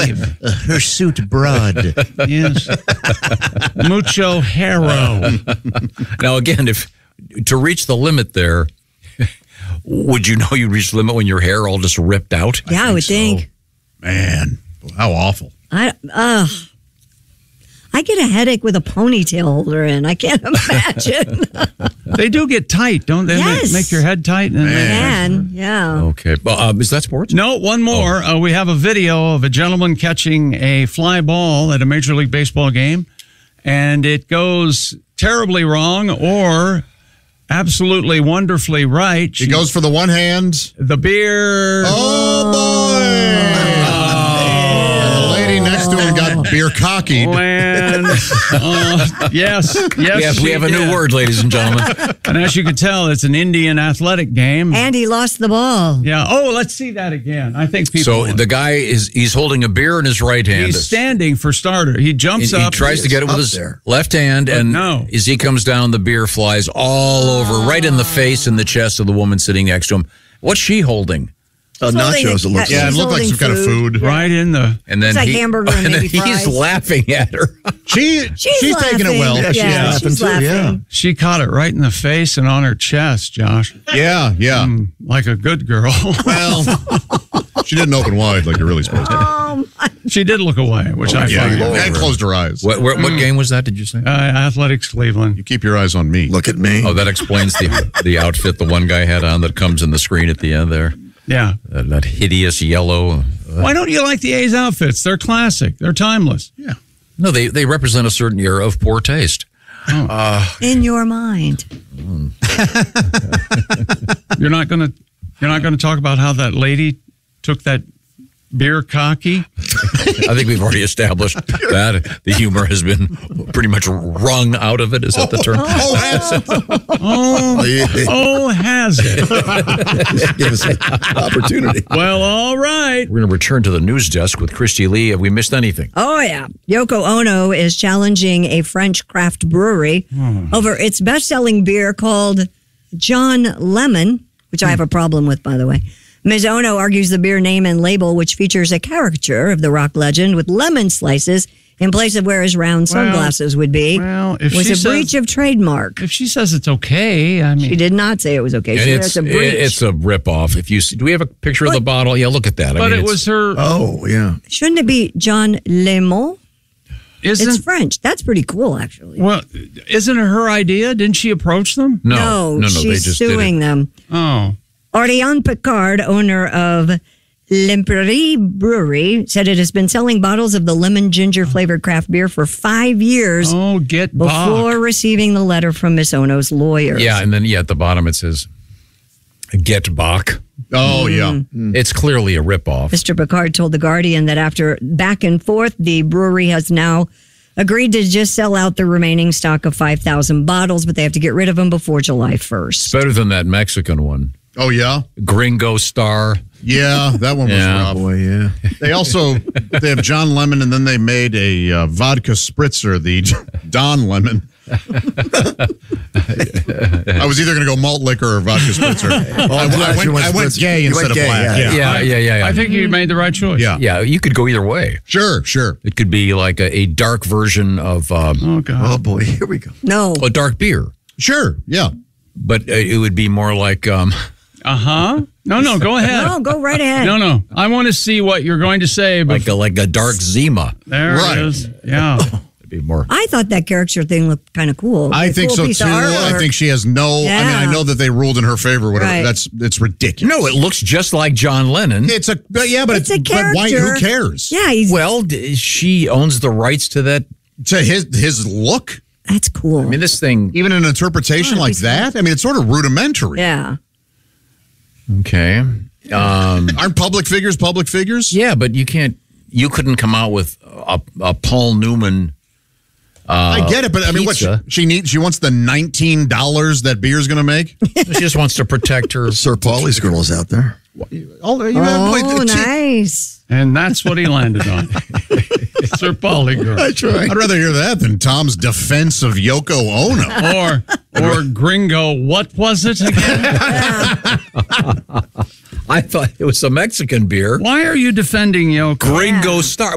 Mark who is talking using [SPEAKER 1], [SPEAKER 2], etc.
[SPEAKER 1] hirsute broad.
[SPEAKER 2] Yes. Mucho hero.
[SPEAKER 3] Now, again, if to reach the limit there, would you know you reached the limit when your hair all just ripped out?
[SPEAKER 4] Yeah, I would think.
[SPEAKER 5] Man, how awful.
[SPEAKER 4] I get a headache with a ponytail holder in. I can't imagine.
[SPEAKER 2] They do get tight, don't they?
[SPEAKER 4] Yes.
[SPEAKER 2] Make your head tight.
[SPEAKER 4] Man, yeah.
[SPEAKER 3] Okay. Well, is that sports?
[SPEAKER 2] No, one more. We have a video of a gentleman catching a fly ball at a Major League Baseball game, and it goes terribly wrong or absolutely wonderfully right.
[SPEAKER 5] He goes for the one hand.
[SPEAKER 2] The beer.
[SPEAKER 5] Oh, boy. And the lady next to him got beer cockied.
[SPEAKER 2] Yes.
[SPEAKER 3] We have a new word, ladies and gentlemen.
[SPEAKER 2] And as you can tell, it's an Indian athletic game.
[SPEAKER 4] And he lost the ball.
[SPEAKER 2] Yeah. Oh, let's see that again. I think people.
[SPEAKER 3] So the guy he's holding a beer in his right hand.
[SPEAKER 2] He's standing for starter. He jumps up.
[SPEAKER 3] He tries to get it with his left hand, and as he comes down, the beer flies all over, right in the face and the chest of the woman sitting next to him. What's she holding?
[SPEAKER 1] Nachos. It looks
[SPEAKER 5] it looked like some kind of food.
[SPEAKER 2] Right in the.
[SPEAKER 3] And then
[SPEAKER 4] it's like hamburger and maybe fries.
[SPEAKER 3] He's laughing at her.
[SPEAKER 5] She's taking it well.
[SPEAKER 1] Yeah,
[SPEAKER 4] she's laughing.
[SPEAKER 1] Yeah.
[SPEAKER 2] She caught it right in the face and on her chest, Josh.
[SPEAKER 5] Yeah.
[SPEAKER 2] Like a good girl.
[SPEAKER 5] Well, she didn't open wide like you're really supposed to.
[SPEAKER 2] She did look away, which I find.
[SPEAKER 5] And closed her eyes.
[SPEAKER 3] What game was that, did you say?
[SPEAKER 2] Athletics Cleveland.
[SPEAKER 5] You keep your eyes on me.
[SPEAKER 1] Look at me.
[SPEAKER 3] Oh, that explains the outfit the one guy had on that comes in the screen at the end there.
[SPEAKER 2] Yeah.
[SPEAKER 3] That hideous yellow.
[SPEAKER 2] Why don't you like the A's outfits? They're classic. They're timeless.
[SPEAKER 5] Yeah.
[SPEAKER 3] No, they represent a certain era of poor taste.
[SPEAKER 4] In your mind.
[SPEAKER 2] You're not gonna talk about how that lady took that beer cocky?
[SPEAKER 3] I think we've already established that. The humor has been pretty much wrung out of it. Is that the term?
[SPEAKER 2] Has it?
[SPEAKER 1] Give us an opportunity.
[SPEAKER 2] Well, all right.
[SPEAKER 3] We're going to return to the news desk with Christy Lee. Have we missed anything?
[SPEAKER 4] Oh, yeah. Yoko Ono is challenging a French craft brewery over its best-selling beer called John Lemon, which I have a problem with, by the way. Ms. Ono argues the beer name and label, which features a caricature of the rock legend with lemon slices in place of where his round sunglasses would be, was a breach of trademark.
[SPEAKER 2] If she says it's okay, I mean...
[SPEAKER 4] She did not say it was okay. She said it's a breach.
[SPEAKER 3] It's a ripoff. If you see, do we have a picture of the bottle? Yeah, look at that.
[SPEAKER 2] But it was her...
[SPEAKER 1] Oh, yeah.
[SPEAKER 4] Shouldn't it be John Lemon?
[SPEAKER 2] It's
[SPEAKER 4] French. That's pretty cool, actually.
[SPEAKER 2] Well, isn't it her idea? Didn't she approach them?
[SPEAKER 3] No.
[SPEAKER 4] She's
[SPEAKER 3] They just
[SPEAKER 4] suing them.
[SPEAKER 2] Oh.
[SPEAKER 4] Ariane Picard, owner of L'Imperie Brewery, said it has been selling bottles of the lemon ginger flavored craft beer for 5 years before receiving the letter from Miss Ono's lawyers.
[SPEAKER 3] Yeah, and then at the bottom it says, "Get Bach."
[SPEAKER 5] Oh, yeah.
[SPEAKER 3] It's clearly a ripoff.
[SPEAKER 4] Mr. Picard told The Guardian that after back and forth, the brewery has now agreed to just sell out the remaining stock of 5,000 bottles, but they have to get rid of them before July 1st.
[SPEAKER 3] It's better than that Mexican one.
[SPEAKER 5] Oh, yeah?
[SPEAKER 3] Gringo Star.
[SPEAKER 5] Yeah, that one was rough.
[SPEAKER 1] Boy, yeah.
[SPEAKER 5] They have John Lemon, and then they made a vodka spritzer, the Don Lemon. I was either going to go malt liquor or vodka spritzer. I went gay instead of black.
[SPEAKER 3] Yeah.
[SPEAKER 2] I think you made the right choice.
[SPEAKER 3] Yeah, you could go either way.
[SPEAKER 5] Sure.
[SPEAKER 3] It could be like a dark version of...
[SPEAKER 2] oh, God.
[SPEAKER 1] Oh, boy, here we go.
[SPEAKER 4] No.
[SPEAKER 3] A dark beer.
[SPEAKER 5] Sure, yeah.
[SPEAKER 3] But it would be more like...
[SPEAKER 2] No, go ahead.
[SPEAKER 4] No, go right ahead.
[SPEAKER 2] No. I want to see what you're going to say.
[SPEAKER 3] Like a dark Zima.
[SPEAKER 2] There it is. Yeah.
[SPEAKER 3] It'd be more...
[SPEAKER 4] I thought that caricature thing looked kind of cool.
[SPEAKER 5] I think so, too. I think she has no...
[SPEAKER 4] Yeah.
[SPEAKER 5] I mean, I know that they ruled in her favor. Whatever.
[SPEAKER 4] Right.
[SPEAKER 5] It's ridiculous.
[SPEAKER 3] No, it looks just like John Lennon.
[SPEAKER 5] It's a character. Why, who cares?
[SPEAKER 4] Yeah,
[SPEAKER 3] she owns the rights to that.
[SPEAKER 5] To his look?
[SPEAKER 4] That's cool.
[SPEAKER 3] I mean, this thing...
[SPEAKER 5] Even an interpretation like that? I mean, it's sort of rudimentary.
[SPEAKER 4] Yeah.
[SPEAKER 3] Okay.
[SPEAKER 5] Aren't public figures?
[SPEAKER 3] Yeah, but you couldn't come out with a Paul Newman...
[SPEAKER 5] I get it, but I mean,
[SPEAKER 3] pizza.
[SPEAKER 5] She wants the $19 that beer's going to make?
[SPEAKER 3] She just wants to protect her.
[SPEAKER 1] Sir Paulie's girl is out there.
[SPEAKER 4] Nice.
[SPEAKER 2] And that's what he landed on. Sir Paulie girl.
[SPEAKER 1] That's right.
[SPEAKER 5] I'd rather hear that than Tom's defense of Yoko Ono.
[SPEAKER 2] Or Gringo, what was it again?
[SPEAKER 3] I thought it was a Mexican beer.
[SPEAKER 2] Why are you defending Yoko?
[SPEAKER 3] Gringo Star.